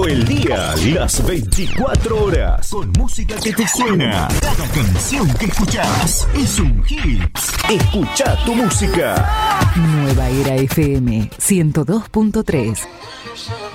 Todo el día, las 24 horas, con música que te suena. Cada canción que escuchás es un hit. Escucha tu música. Nueva Era FM 102.3.